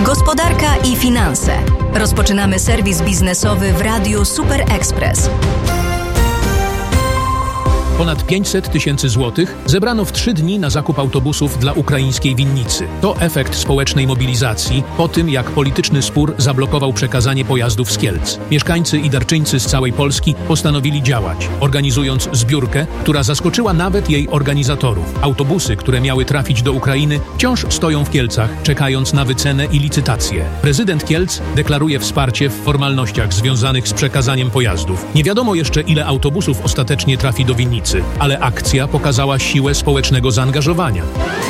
Gospodarka i finanse. Rozpoczynamy serwis biznesowy w Radiu Super Express. Ponad 500 000 złotych zebrano w 3 dni na zakup autobusów dla ukraińskiej winnicy. To efekt społecznej mobilizacji po tym, jak polityczny spór zablokował przekazanie pojazdów z Kielc. Mieszkańcy i darczyńcy z całej Polski postanowili działać, organizując zbiórkę, która zaskoczyła nawet jej organizatorów. Autobusy, które miały trafić do Ukrainy, wciąż stoją w Kielcach, czekając na wycenę i licytację. Prezydent Kielc deklaruje wsparcie w formalnościach związanych z przekazaniem pojazdów. Nie wiadomo jeszcze, ile autobusów ostatecznie trafi do winnicy, ale akcja pokazała siłę społecznego zaangażowania.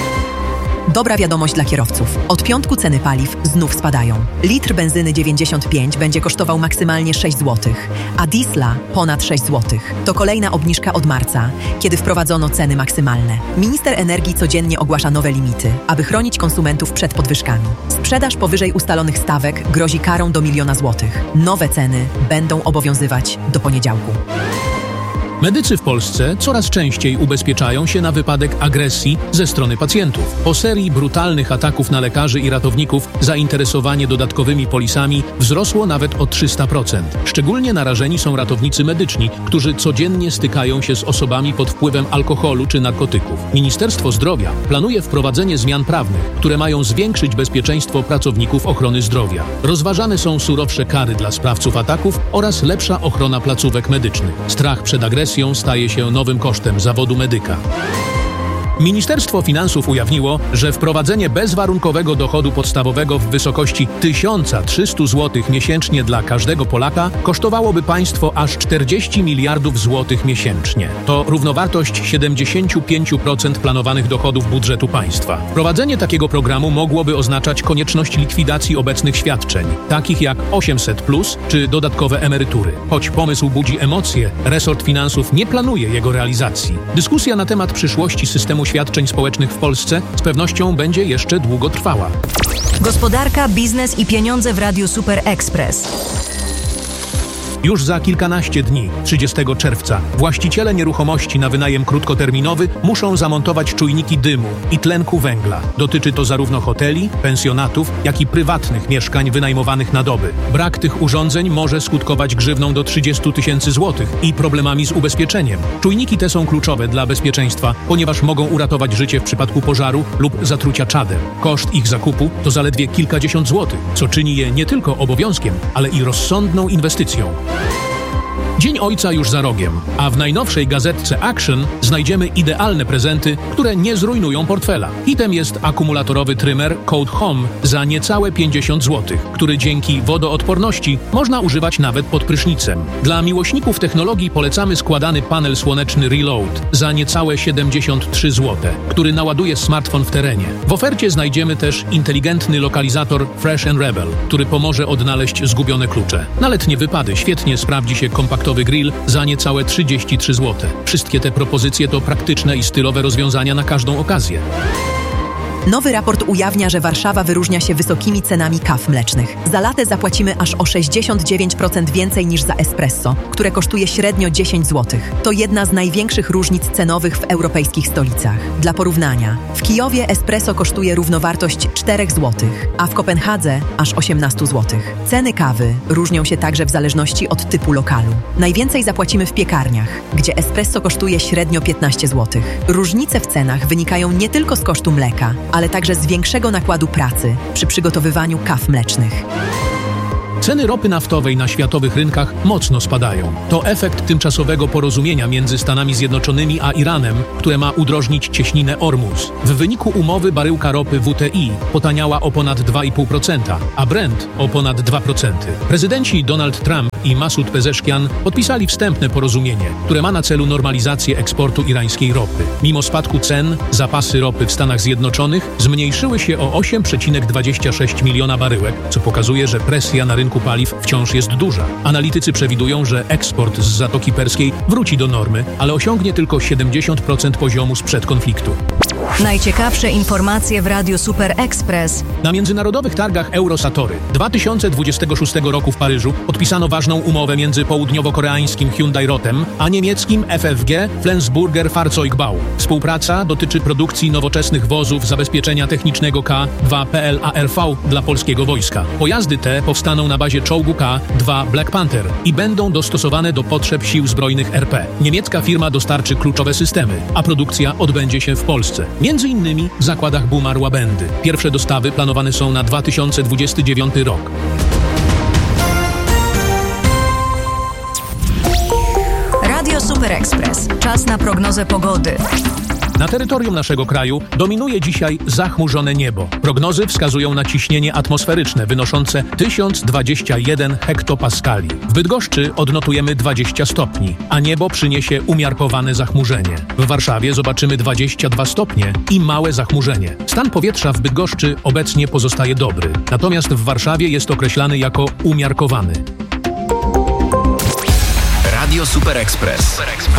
Dobra wiadomość dla kierowców. Od piątku ceny paliw znów spadają. Litr benzyny 95 będzie kosztował maksymalnie 6 zł, a diesla ponad 6 zł. To kolejna obniżka od marca, kiedy wprowadzono ceny maksymalne. Minister energii codziennie ogłasza nowe limity, aby chronić konsumentów przed podwyżkami. Sprzedaż powyżej ustalonych stawek grozi karą do 1 000 000 złotych. Nowe ceny będą obowiązywać do poniedziałku. Medycy w Polsce coraz częściej ubezpieczają się na wypadek agresji ze strony pacjentów. Po serii brutalnych ataków na lekarzy i ratowników zainteresowanie dodatkowymi polisami wzrosło nawet o 300%. Szczególnie narażeni są ratownicy medyczni, którzy codziennie stykają się z osobami pod wpływem alkoholu czy narkotyków. Ministerstwo Zdrowia planuje wprowadzenie zmian prawnych, które mają zwiększyć bezpieczeństwo pracowników ochrony zdrowia. Rozważane są surowsze kary dla sprawców ataków oraz lepsza ochrona placówek medycznych. Strach przed agresją staje się nowym kosztem zawodu medyka. Ministerstwo Finansów ujawniło, że wprowadzenie bezwarunkowego dochodu podstawowego w wysokości 1300 zł miesięcznie dla każdego Polaka kosztowałoby państwo aż 40 miliardów złotych miesięcznie. To równowartość 75% planowanych dochodów budżetu państwa. Wprowadzenie takiego programu mogłoby oznaczać konieczność likwidacji obecnych świadczeń, takich jak 800+, czy dodatkowe emerytury. Choć pomysł budzi emocje, resort finansów nie planuje jego realizacji. Dyskusja na temat przyszłości systemu świadczeń społecznych w Polsce z pewnością będzie jeszcze długo trwała. Gospodarka, biznes i pieniądze w Radiu Super Express. Już za kilkanaście dni, 30 czerwca, właściciele nieruchomości na wynajem krótkoterminowy muszą zamontować czujniki dymu i tlenku węgla. Dotyczy to zarówno hoteli, pensjonatów, jak i prywatnych mieszkań wynajmowanych na doby. Brak tych urządzeń może skutkować grzywną do 30 000 złotych i problemami z ubezpieczeniem. Czujniki te są kluczowe dla bezpieczeństwa, ponieważ mogą uratować życie w przypadku pożaru lub zatrucia czadem. Koszt ich zakupu to zaledwie kilkadziesiąt złotych, co czyni je nie tylko obowiązkiem, ale i rozsądną inwestycją. Dzień Ojca już za rogiem, a w najnowszej gazetce Action znajdziemy idealne prezenty, które nie zrujnują portfela. Hitem jest akumulatorowy trymer Code Home za niecałe 50 zł, który dzięki wodoodporności można używać nawet pod prysznicem. Dla miłośników technologii polecamy składany panel słoneczny Reload za niecałe 73 zł, który naładuje smartfon w terenie. W ofercie znajdziemy też inteligentny lokalizator Fresh & Rebel, który pomoże odnaleźć zgubione klucze. Na letnie wypady świetnie sprawdzi się kompaktowy grill za niecałe 33 zł. Wszystkie te propozycje to praktyczne i stylowe rozwiązania na każdą okazję. Nowy raport ujawnia, że Warszawa wyróżnia się wysokimi cenami kaw mlecznych. Za latę zapłacimy aż o 69% więcej niż za espresso, które kosztuje średnio 10 zł. To jedna z największych różnic cenowych w europejskich stolicach. Dla porównania, w Kijowie espresso kosztuje równowartość 4 zł, a w Kopenhadze aż 18 zł. Ceny kawy różnią się także w zależności od typu lokalu. Najwięcej zapłacimy w piekarniach, gdzie espresso kosztuje średnio 15 zł. Różnice w cenach wynikają nie tylko z kosztu mleka, ale także z większego nakładu pracy przy przygotowywaniu kaw mlecznych. Ceny ropy naftowej na światowych rynkach mocno spadają. To efekt tymczasowego porozumienia między Stanami Zjednoczonymi a Iranem, które ma udrożnić cieśninę Ormus. W wyniku umowy baryłka ropy WTI potaniała o ponad 2,5%, a Brent o ponad 2%. Prezydenci Donald Trump i Masud Pezeszkian podpisali wstępne porozumienie, które ma na celu normalizację eksportu irańskiej ropy. Mimo spadku cen, zapasy ropy w Stanach Zjednoczonych zmniejszyły się o 8,26 miliona baryłek, co pokazuje, że presja na rynku paliw wciąż jest duża. Analitycy przewidują, że eksport z Zatoki Perskiej wróci do normy, ale osiągnie tylko 70% poziomu sprzed konfliktu. Najciekawsze informacje w Radiu Super Express. Na międzynarodowych targach Eurosatory 2026 roku w Paryżu podpisano ważną umowę między południowo-koreańskim Hyundai Rotem a niemieckim FFG Flensburger Fahrzeugbau. Współpraca dotyczy produkcji nowoczesnych wozów zabezpieczenia technicznego K2 PLARV dla polskiego wojska. Pojazdy te powstaną na bazie czołgu K2 Black Panther i będą dostosowane do potrzeb sił zbrojnych RP. Niemiecka firma dostarczy kluczowe systemy, a produkcja odbędzie się w Polsce. Między innymi w zakładach Bumar-Łabędy. Pierwsze dostawy planowane są na 2029 rok. Radio Super Express. Czas na prognozę pogody. Na terytorium naszego kraju dominuje dzisiaj zachmurzone niebo. Prognozy wskazują na ciśnienie atmosferyczne wynoszące 1021 hektopaskali. W Bydgoszczy odnotujemy 20 stopni, a niebo przyniesie umiarkowane zachmurzenie. W Warszawie zobaczymy 22 stopnie i małe zachmurzenie. Stan powietrza w Bydgoszczy obecnie pozostaje dobry, natomiast w Warszawie jest określany jako umiarkowany. Radio Super Express.